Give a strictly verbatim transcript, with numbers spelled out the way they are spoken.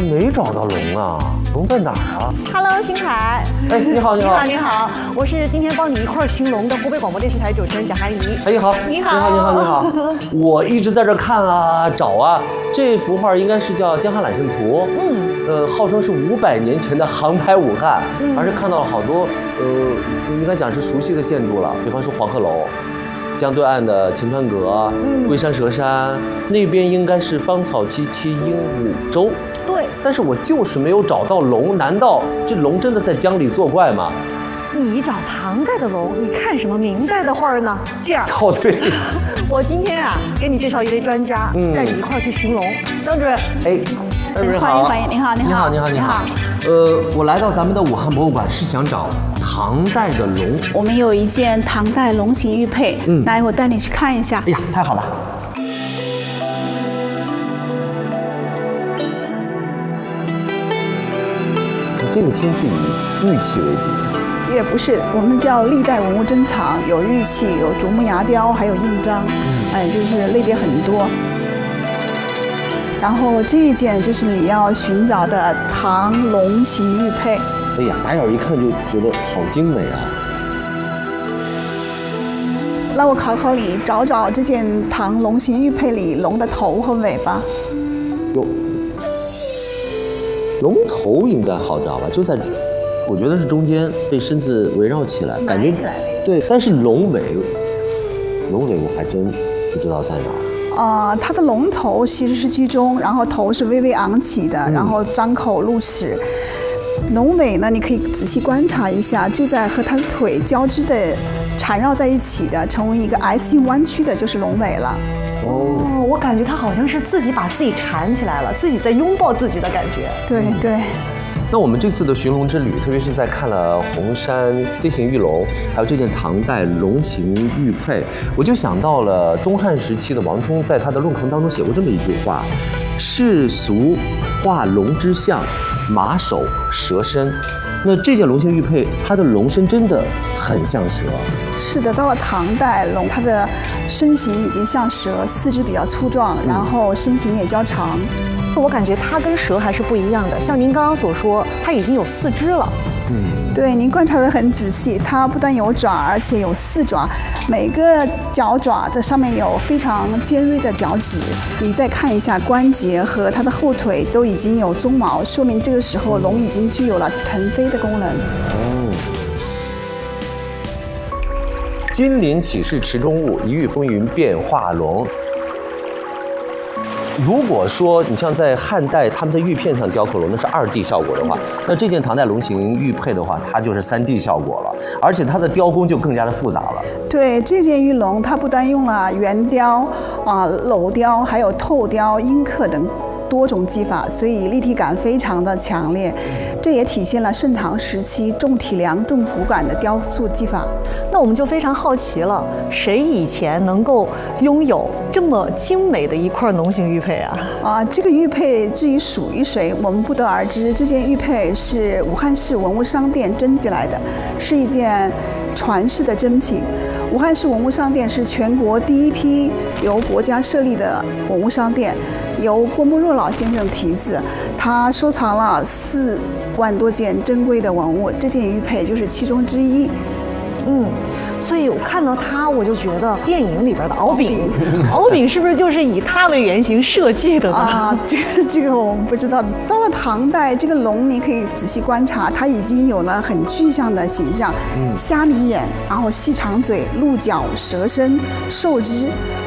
没找到龙啊，龙在哪儿啊 ？Hello， 新凯。 哎，你好，你好， 你好，你好，我是今天帮你一块寻龙的湖北广播电视台主持人蒋涵怡。 哎，你好， 你好， 你好，你好，你好。我一直在这看啊，找啊，这幅画应该是叫《江汉揽胜图》。嗯。呃，号称是五百年前的航拍武汉，嗯、而是看到了好多呃，应该讲是熟悉的建筑了，比方说黄鹤楼。江对岸的秦川阁、嗯、龟山蛇山，那边应该是芳草萋萋鹦鹉洲。 对， 但是我就是没有找到龙，难道这龙真的在江里作怪吗？ 你找唐代的龙，你看什么明代的画呢？这样， 哦对， 我今天啊，给你介绍一位专家，嗯、带你一块去寻龙。张主任， 哎，张主任好，欢迎欢迎，您好，您好， 你好，你好，你好。呃，我来到咱们的武汉博物馆是想找唐代的龙。 我们有一件唐代龙形玉佩，嗯，来，我带你去看一下。 哎呀，太好了。这个厅是以玉器为主， 也不是，我们叫历代文物珍藏，有玉器，有竹木牙雕，还有印章，嗯、哎，就是类别很多。然后这一件就是你要寻找的唐龙形玉佩。 哎呀，打眼一看就觉得好精美啊！ 那我考考你，找找这件唐龙形玉佩里龙的头和尾巴。 哟，龙头应该好找吧？就在，我觉得是中间被身子围绕起来，感觉对。但是龙尾，龙尾我还真不知道在哪儿。 呃，它的龙头其实是居中，然后头是微微昂起的，嗯、然后张口露齿。龙尾呢，你可以仔细观察一下，就在和它的腿交织的缠绕在一起的，成为一个 S 型弯曲的，就是龙尾了。 哦，我感觉它好像是自己把自己缠起来了，自己在拥抱自己的感觉。 对对。 那我们这次的寻龙之旅，特别是在看了红山 C 型玉龙，还有这件唐代龙形玉佩，我就想到了东汉时期的王充在他的论衡当中写过这么一句话：世俗画龙之象，马首蛇身。那这件龙形玉佩，它的龙身真的很像蛇。 是的，到了唐代，龙它的身形已经像蛇，四肢比较粗壮，然后身形也较长。 我感觉它跟蛇还是不一样的，像您刚刚所说，它已经有四肢了。 嗯，对，您观察得很仔细，它不但有爪，而且有四爪，每个脚爪的上面有非常尖锐的脚趾。你再看一下关节和它的后腿都已经有鬃毛，说明这个时候龙已经具有了腾飞的功能。哦。 金鳞岂是池中物，一遇风云变化龙。如果说你像在汉代，他们在玉片上雕刻龙，那是二 D 效果的话，那这件唐代龙形玉佩的话，它就是三 D 效果了，而且它的雕工就更加的复杂了。 对，这件玉龙，它不单用了圆雕、啊、呃、镂雕，还有透雕、阴刻等多种技法，所以立体感非常的强烈。这也体现了盛唐时期重体量、重骨感的雕塑技法。 那我们就非常好奇了，谁以前能够拥有这么精美的一块龙形玉佩啊？ 啊，这个玉佩至于属于谁，我们不得而知。这件玉佩是武汉市文物商店征集来的，是一件传世的珍品。武汉市文物商店是全国第一批由国家设立的文物商店，由郭沫若老先生题字，他收藏了四万多件珍贵的文物，这件玉佩就是其中之一。 嗯，所以我看到它，我就觉得电影里边的敖丙，敖丙是不是就是以它为原型设计的呢？ 啊，这个这个我们不知道。到了唐代，这个龙你可以仔细观察，它已经有了很具象的形象，嗯、虾米眼，然后细长嘴、鹿角、蛇身、兽肢。